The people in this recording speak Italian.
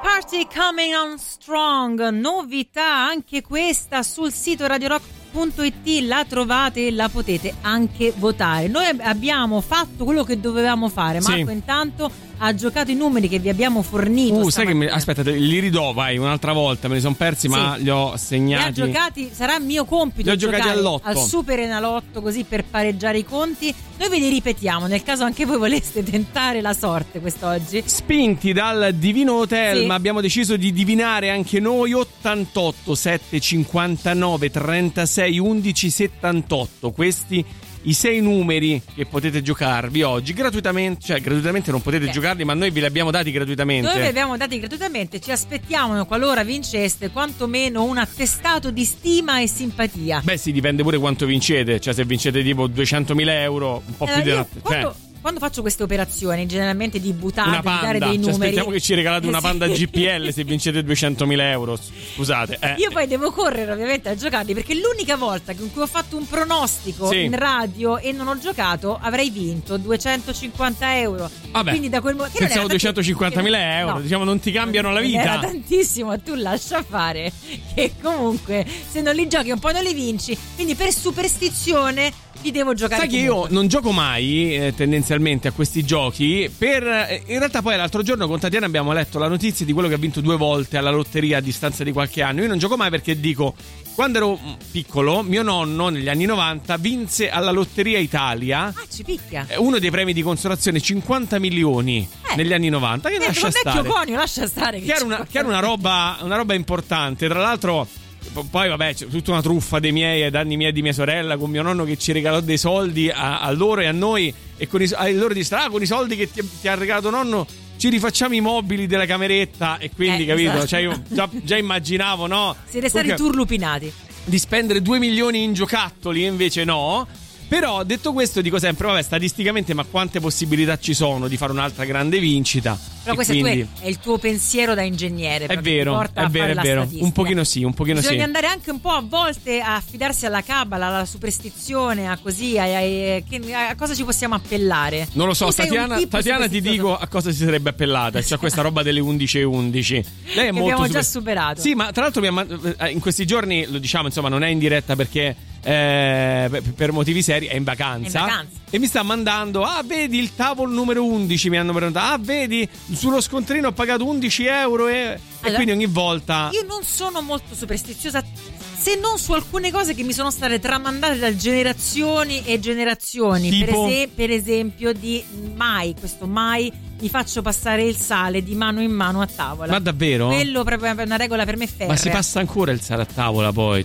Party Coming On Strong, novità anche questa sul sito radiorock.it, la trovate e la potete anche votare. Noi abbiamo fatto quello che dovevamo fare. Marco intanto ha giocato i numeri che vi abbiamo fornito. Sai che aspetta, li ridò, vai, un'altra volta, me li sono persi, ma li ho segnati. Li ha giocati, sarà mio compito giocare al Super Enalotto, così per pareggiare i conti. Noi ve li ripetiamo nel caso anche voi voleste tentare la sorte quest'oggi. Spinti dal Divino Hotel, ma abbiamo deciso di divinare anche noi. 88 759 36 11 78. Questi i 6 numeri che potete giocarvi oggi gratuitamente, cioè gratuitamente non potete giocarli, ma noi ve li abbiamo dati gratuitamente. Noi ve li abbiamo dati gratuitamente, ci aspettiamo, qualora vinceste, quantomeno un attestato di stima e simpatia. Beh sì, dipende pure quanto vincete, cioè se vincete tipo 200.000 euro, un po' più di quando faccio queste operazioni, generalmente di buttate, di dare dei numeri, aspettiamo che ci regalate una Panda GPL se vincete 200.000 euro. Scusate. Io poi devo correre ovviamente a giocarli, perché l'unica volta in cui ho fatto un pronostico in radio e non ho giocato avrei vinto 250 euro. Vabbè, quindi da quel momento pensavo 250.000 euro, no, diciamo non ti cambiano la vita. Era tantissimo, tu lascia fare, che comunque se non li giochi un po' non li vinci, quindi per superstizione li devo giocare. Sai che io non gioco mai tendenzialmente a questi giochi in realtà poi l'altro giorno con Tatiana abbiamo letto la notizia di quello che ha vinto 2 volte alla lotteria a distanza di qualche anno. Io non gioco mai perché dico, quando ero piccolo mio nonno negli anni 90 vinse alla Lotteria Italia, ci picchia, uno dei premi di consolazione, 50 milioni negli anni 90, che lascia stare, conio, lascia stare che era una roba importante. Tra l'altro poi vabbè, c'è tutta una truffa dei miei ai danni miei e di mia sorella, con mio nonno che ci regalò dei soldi a loro e a noi, e con loro dissero con i soldi che ti ha regalato nonno ci rifacciamo i mobili della cameretta, e quindi capito, esatto. Cioè io già immaginavo, no? Siete stati turlupinati di spendere 2 milioni in giocattoli, e invece no. Però detto questo dico sempre, vabbè, statisticamente ma quante possibilità ci sono di fare un'altra grande vincita? Però questo è il tuo pensiero da ingegnere. È vero, è vero. Un pochino sì. Bisogna andare anche un po' a volte a affidarsi alla cabala, alla superstizione, a così, a cosa ci possiamo appellare? Non lo so, Tatiana ti dico a cosa si sarebbe appellata, cioè questa roba delle 11:11. Lei è molto abbiamo già superato. Sì, ma tra l'altro in questi giorni, lo diciamo, insomma, non è in diretta perché per motivi seri è in vacanza. E mi sta mandando, vedi il tavolo numero 11, mi hanno prenotato, vedi sullo scontrino ho pagato 11 euro e quindi ogni volta. Io non sono molto superstiziosa, se non su alcune cose che mi sono state tramandate da generazioni e generazioni, tipo? Per esempio questo mai mi faccio passare il sale di mano in mano a tavola. Ma davvero? Quello proprio è una regola per me ferrea. Ma si passa ancora il sale a tavola poi?